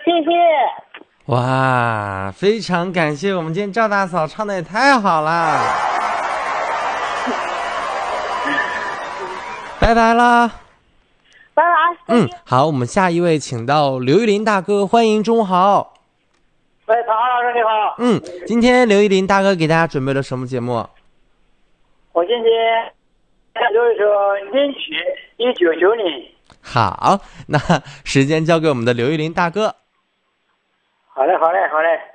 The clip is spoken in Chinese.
谢谢。 哇，非常感谢，我们今天赵大嫂唱的也太好了。拜拜啦。 拜拜。 好，我们下一位请到刘玉林大哥，欢迎中豪。 喂，唐老师你好。 今天刘玉林大哥给大家准备了什么节目？ 我今天有一首名曲1990。 好，那时间交给我们的刘玉林大哥。 好嘞。